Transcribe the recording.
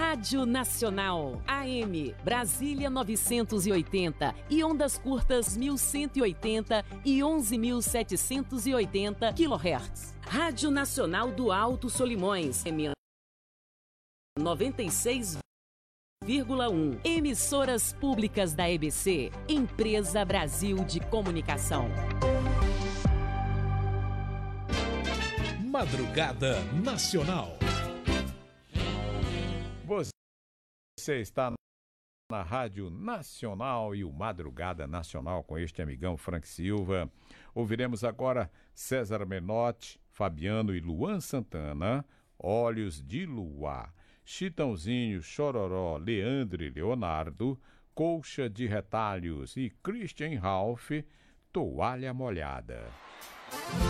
Rádio Nacional, AM, Brasília 980 e ondas curtas 1180 e 11.780 kHz. Rádio Nacional do Alto Solimões, 96,1. Emissoras públicas da EBC, Empresa Brasil de Comunicação. Madrugada Nacional. Você está na Rádio Nacional e o Madrugada Nacional com este amigão Frank Silva. Ouviremos agora César Menotti, Fabiano e Luan Santana, Olhos de Luar, Chitãozinho, Chororó, Leandro e Leonardo, Colcha de Retalhos e Christian Ralph, Toalha Molhada.